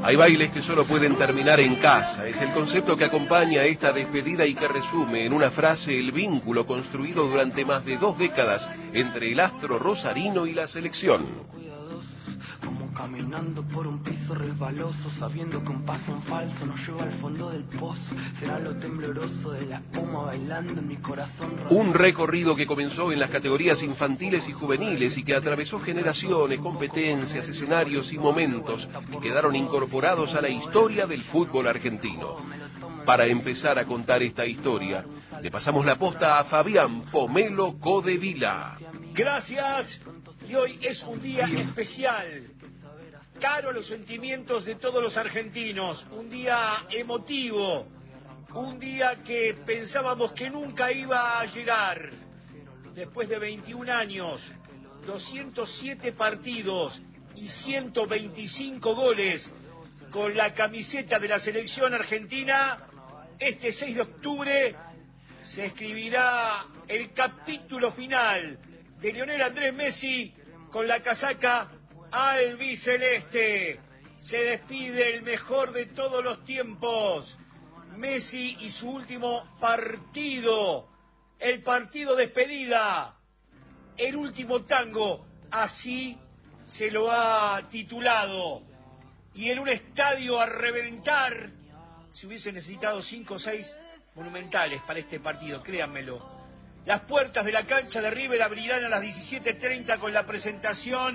Hay bailes que solo pueden terminar en casa. Es el concepto que acompaña esta despedida y que resume en una frase el vínculo construido durante más de 2 décadas entre el astro rosarino y la selección. Caminando por un piso resbaloso, sabiendo que un paso en falso nos lleva al fondo del pozo. Será lo tembloroso de la espuma bailando en mi corazón. Un recorrido que comenzó en las categorías infantiles y juveniles y que atravesó generaciones, competencias, escenarios y momentos que quedaron incorporados a la historia del fútbol argentino. Para empezar a contar esta historia, le pasamos la posta a Fabián Pomelo Codevila. Gracias, y hoy es un día especial. Caro a los sentimientos de todos los argentinos, un día emotivo, un día que pensábamos que nunca iba a llegar. Después de 21 años, 207 partidos y 125 goles con la camiseta de la selección argentina, este 6 de octubre se escribirá el capítulo final de Lionel Andrés Messi con la casaca albiceleste. Se despide el mejor de todos los tiempos, Messi, y su último partido, el partido despedida, el último tango, así se lo ha titulado. Y en un estadio a reventar, se hubiese necesitado 5 o 6 monumentales para este partido, créanmelo. Las puertas de la cancha de River abrirán a las 17:30 con la presentación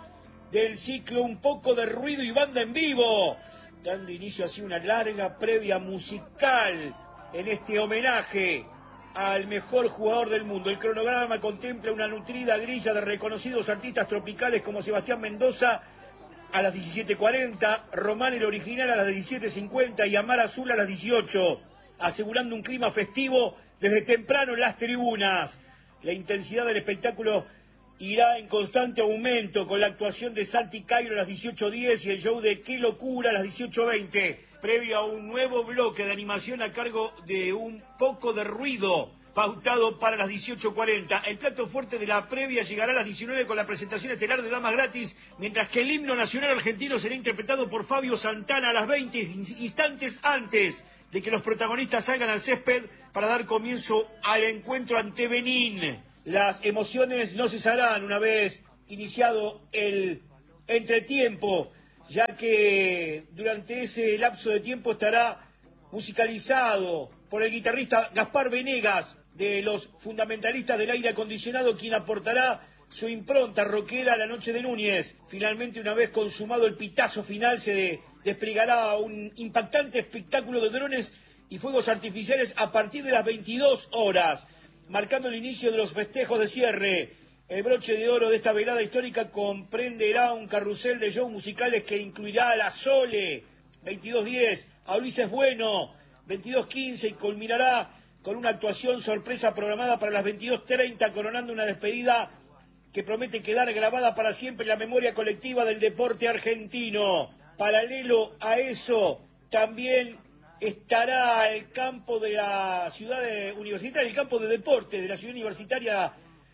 del ciclo Un poco de ruido y banda en vivo, dando inicio así una larga previa musical en este homenaje al mejor jugador del mundo. El cronograma contempla una nutrida grilla de reconocidos artistas tropicales como Sebastián Mendoza a las 17:40, Román el original a las 17:50 y Amar Azul a las 18, asegurando un clima festivo desde temprano en las tribunas. La intensidad del espectáculo irá en constante aumento con la actuación de Santi Cairo a las 18:10 y el show de Qué Locura a las 18:20, previo a un nuevo bloque de animación a cargo de Un poco de ruido, pautado para las 18:40. El plato fuerte de la previa llegará a las 19 con la presentación estelar de Damas Gratis, mientras que el himno nacional argentino será interpretado por Fabio Santana a las 20, instantes antes de que los protagonistas salgan al césped para dar comienzo al encuentro ante Benín. Las emociones no cesarán una vez iniciado el entretiempo, ya que durante ese lapso de tiempo estará musicalizado por el guitarrista Gaspar Venegas, de los fundamentalistas del aire acondicionado, quien aportará su impronta rockera a la noche de Núñez. Finalmente, una vez consumado el pitazo final, se desplegará un impactante espectáculo de drones y fuegos artificiales a partir de las 22 horas, marcando el inicio de los festejos de cierre. El broche de oro de esta velada histórica comprenderá un carrusel de shows musicales que incluirá a La Sole, 22:10, a Ulises Bueno, 22:15, y culminará con una actuación sorpresa programada para las 22:30, coronando una despedida que promete quedar grabada para siempre en la memoria colectiva del deporte argentino. Paralelo a eso, también estará el campo de la ciudad universitaria, el campo de deporte de la ciudad universitaria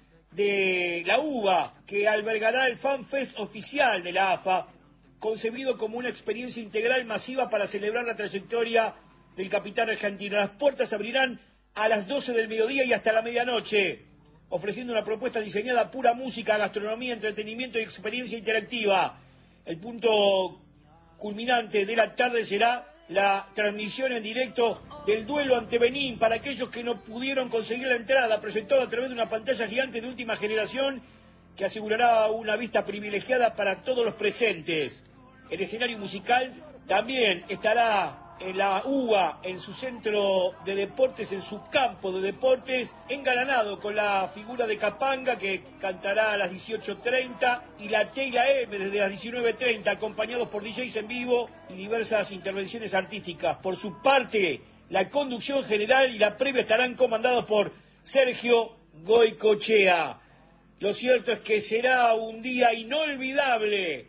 de la UBA, que albergará el Fan Fest oficial de la AFA, concebido como una experiencia integral masiva para celebrar la trayectoria del capitán argentino. Las puertas se abrirán a las 12 del mediodía y hasta la medianoche, ofreciendo una propuesta diseñada a pura música, gastronomía, entretenimiento y experiencia interactiva. El punto culminante de la tarde será la transmisión en directo del duelo ante Benín para aquellos que no pudieron conseguir la entrada, proyectado a través de una pantalla gigante de última generación que asegurará una vista privilegiada para todos los presentes. El escenario musical también estará en la UBA, en su centro de deportes, en su campo de deportes, engalanado con la figura de Capanga, que cantará a las 18:30, y la T y la M desde las 19:30, acompañados por DJs en vivo y diversas intervenciones artísticas. Por su parte, la conducción general y la previa estarán comandados por Sergio Goicoechea. Lo cierto es que será un día inolvidable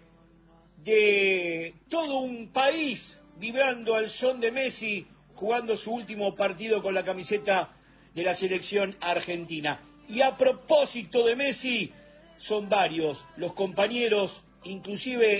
de todo un país vibrando al son de Messi, jugando su último partido con la camiseta de la selección argentina. Y a propósito de Messi, son varios los compañeros, inclusive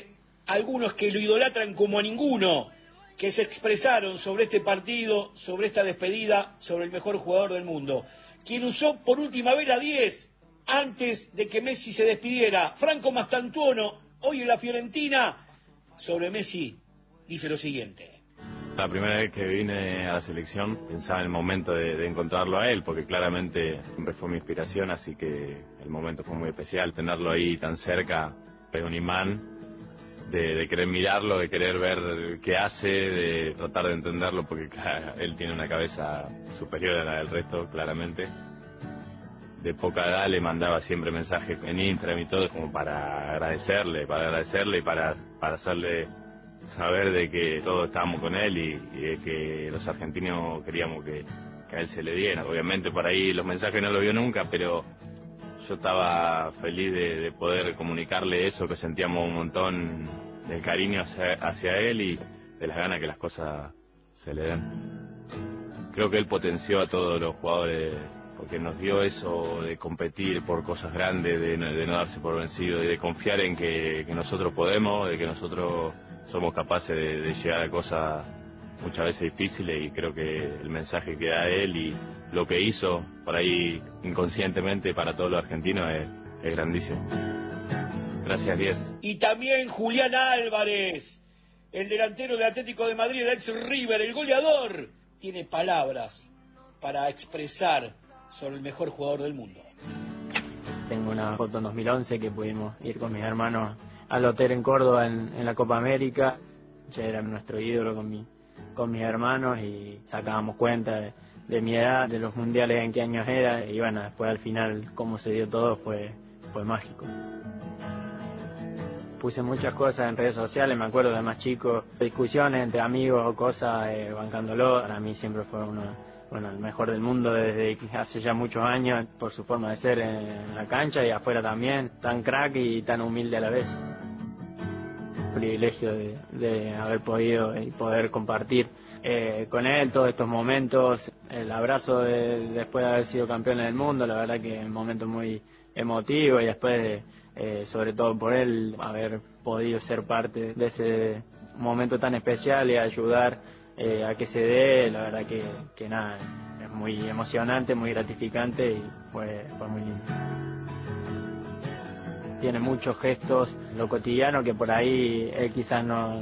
algunos que lo idolatran como a ninguno, que se expresaron sobre este partido, sobre esta despedida, sobre el mejor jugador del mundo, quien usó por última vez la 10 antes de que Messi se despidiera. Franco Mastantuono, hoy en la Fiorentina, sobre Messi, dice lo siguiente. La primera vez que vine a la selección pensaba en el momento de encontrarlo a él, porque claramente siempre fue mi inspiración, así que el momento fue muy especial. Tenerlo ahí tan cerca, es un imán de querer mirarlo, de querer ver qué hace, de tratar de entenderlo, porque él tiene una cabeza superior a la del resto, claramente. De poca edad le mandaba siempre mensajes en Instagram y todo, como para agradecerle y para hacerle saber de que todos estábamos con él y de que los argentinos queríamos que a él se le diera. Obviamente por ahí los mensajes no lo vio nunca, pero yo estaba feliz de poder comunicarle eso, que sentíamos un montón del cariño hacia él y de las ganas que las cosas se le den. Creo que él potenció a todos los jugadores, porque nos dio eso de competir por cosas grandes, de no darse por vencido, de confiar en que nosotros podemos, de que nosotros somos capaces de llegar a cosas muchas veces difíciles, y creo que el mensaje que da él y lo que hizo por ahí inconscientemente para todos los argentinos es grandísimo. Gracias, 10. Y también Julián Álvarez, el delantero del Atlético de Madrid, el ex River, el goleador, tiene palabras para expresar sobre el mejor jugador del mundo. Tengo una foto en 2011 que pudimos ir con mis hermanos al hotel en Córdoba en la Copa América. Ya era nuestro ídolo con mis hermanos y sacábamos cuenta de mi edad, de los mundiales, en qué años era, y bueno, después al final cómo se dio todo fue mágico. Puse muchas cosas en redes sociales, me acuerdo de más chicos, discusiones entre amigos o cosas, bancándolo. Para mí siempre fue el mejor del mundo desde hace ya muchos años, por su forma de ser en la cancha y afuera también, tan crack y tan humilde a la vez. Privilegio de haber podido y poder compartir con él todos estos momentos, el abrazo después de haber sido campeón del mundo, la verdad que es un momento muy emotivo, y después sobre todo por él haber podido ser parte de ese momento tan especial y ayudar a que se dé, la verdad que nada, es muy emocionante, muy gratificante y fue muy lindo. Tiene muchos gestos, lo cotidiano, que por ahí él quizás no